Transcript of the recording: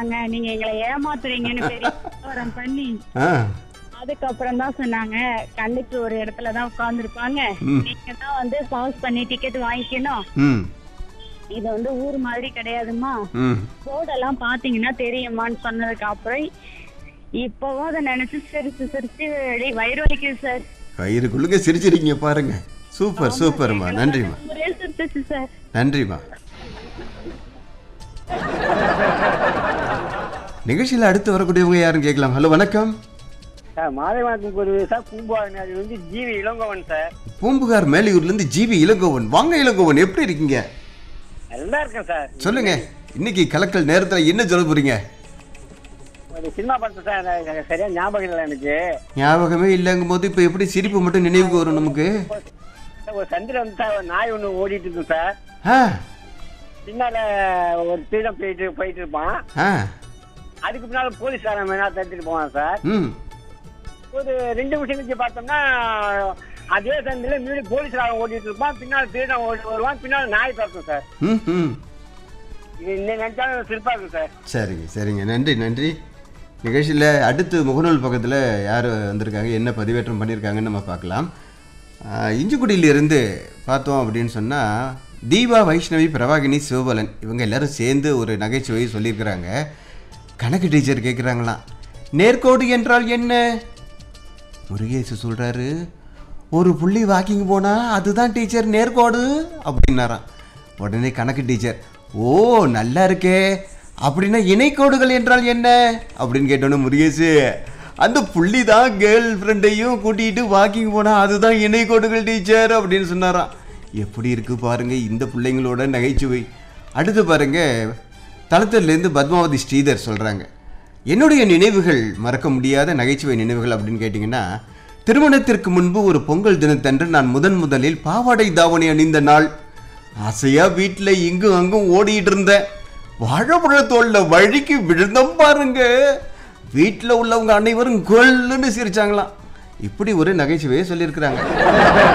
சொன்னாங்க, நீங்க எங்களை ஏமாத்துறீங்கன்னு பெரிய விளம்பரம் பண்ணி ஆ அதுக்கப்புறம் தான் சொன்னாங்க, கண்டக்டர் ஒரு இடத்துல தான் உட்கார்ந்துருப்பாங்க, நீங்க தான் வந்து பாஸ் பண்ணி டிக்கெட் வாங்கிக்கணும், ம் இது வந்து ஊர் மாதிரி கிடையாதுமா, ம் போர்டெல்லாம் பாத்தீங்கன்னா தெரியுமான்னு சொன்னதுக்கு அப்புறம் இப்பவும் அதை நினைச்சு சிரிச்சு சிரிச்சு வயிறு வலிக்குது சார். வயிறுக்குள்ளுங்க சிரிச்சிருக்கீங்க பாருங்க. சூப்பர் சூப்பர்மா, நன்றிம்மா. ஒரே சிரிச்சு சார். நன்றிம்மா. நிகழ்ச்சியில் அடுத்து வரக்கூடியவங்க யாருன்னு கேட்கலாம். ஹலோ வணக்கம். சார் மாதவனுக்கு ஒரு சார் பூம்பாவன், அது வந்து GV Elangovan sir. Poompuhar மேலையூர்லேருந்து GV Elangovan. வாங்க இளங்கோவன், எப்படி இருக்கீங்க? நல்லா இருக்கேன் சார். சொல்லுங்க, இன்னைக்கு கலக்கல் நேரத்தில் என்ன சொல்ல போறீங்க? ஒரு சினிமா பார்த்தேன் சார், எனக்கு சரியா ஞாபகம் இல்லை எனக்கு. ஞாபகமே இல்லைங்கும் போது இப்போ எப்படி சிரிப்பு மட்டும் நினைவுக்கு வரும் நமக்கு? ஒரு சந்திர வந்து சார் ஒரு நாய் ஒன்று ஓடிட்டு இருக்கும் சார். ஆ பின்னால ஒரு திருடம் போயிட்டு இருப்பான். ஆ அதுக்கு பின்னால போலீஸ்காரன் வேணா தடுத்துட்டு போவான் சார். ம் ஒரு 2 நிமிஷம் கழிச்சு பார்த்தோம்னா அதே சந்தில மீண்டும் போலீஸ்காரன் ஓடிட்டு இருப்பான், பின்னால் திருடம் ஓடி வருவான், பின்னால் நாய் பார்க்கும் சார். ம் ம் இது இன்னும் நினைச்சாலும் சிறப்பாக இருக்கும் சார். சரிங்க சரிங்க, நன்றி நன்றி. நிகழ்ச்சியில் அடுத்து முகநூல் பக்கத்தில் யார் வந்திருக்காங்க, என்ன பதிவேற்றம் பண்ணியிருக்காங்கன்னு நம்ம பார்க்கலாம். இஞ்சிக்குடியிலிருந்து பார்த்தோம் அப்படின்னு சொன்னால் தீபா, வைஷ்ணவி, பிரபாகினி, சிவபாலன் இவங்க எல்லாரும் சேர்ந்து ஒரு நகைச்சுவையை சொல்லியிருக்கிறாங்க. கணக்கு டீச்சர் கேட்குறாங்களாம், நேர்கோடு என்றால் என்ன? முருகேசு சொல்கிறாரு, ஒரு புள்ளி வாக்கிங் போனால் அதுதான் டீச்சர் நேர்கோடு அப்படின்னாராம். உடனே கணக்கு டீச்சர், ஓ நல்லா இருக்கே, அப்படின்னா இணைக்கோடுகள் என்றால் என்ன அப்படின்னு கேட்டோன்னு முருகேசு, அந்த புள்ளி தான் கேர்ள் ஃப்ரெண்டையும் கூட்டிகிட்டு வாக்கிங் போனால் அதுதான் இணைக்கோடுகள் டீச்சர் அப்படின்னு சொன்னாராம். எப்படி இருக்கு பாருங்க இந்த பிள்ளைங்களோட நகைச்சுவை. அடுத்து பாருங்க, தளத்திலேருந்து பத்மாவதி ஸ்ரீதர் சொல்கிறாங்க, என்னுடைய நினைவுகள் மறக்க முடியாத நகைச்சுவை நினைவுகள் அப்படின்னு கேட்டிங்கன்னா, திருமணத்திற்கு முன்பு ஒரு பொங்கல் தினத்தன்று நான் முதலில் பாவாடை தாவணி அணிந்த நாள். ஆசையாக வீட்டில் இங்கும் அங்கும் ஓடிட்டு இருந்தேன். வாழைப்பழ தோளில் வழுக்கி விழுந்தம் பாருங்க. வீட்டில் உள்ளவங்க அனைவரும் கொல்லுன்னு சிரிச்சாங்களாம். இப்படி ஒரு நகைச்சுவையை சொல்லியிருக்கிறாங்க.